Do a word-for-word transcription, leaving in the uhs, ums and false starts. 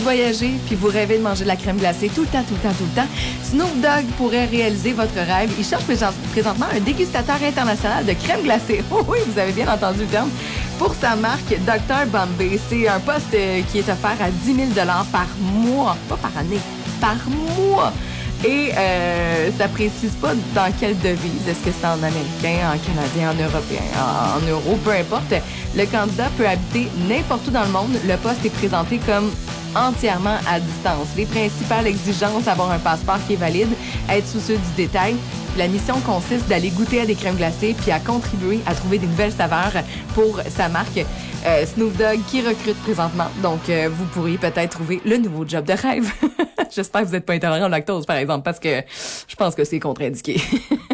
voyagez puis vous rêvez de manger de la crème glacée tout le temps, tout le temps, tout le temps, Snoop Dogg pourrait réaliser votre rêve. Il cherche présentement un dégustateur international de crème glacée. Oh oui, vous avez bien entendu le terme. Pour sa marque docteur Bombay. C'est un poste qui est offert à dix mille dollars par mois. Pas par année, par mois. Et euh, ça précise pas dans quelle devise. Est-ce que c'est en américain, en canadien, en européen, en, en euro, peu importe. Le candidat peut habiter n'importe où dans le monde. Le poste est présenté comme entièrement à distance. Les principales exigences, avoir un passeport qui est valide, être soucieux du détail. La mission consiste d'aller goûter à des crèmes glacées puis à contribuer à trouver des nouvelles saveurs pour sa marque euh, Snoop Dogg qui recrute présentement. Donc, euh, vous pourriez peut-être trouver le nouveau job de rêve. J'espère que vous n'êtes pas intolérant au lactose, par exemple, parce que je pense que c'est contre-indiqué.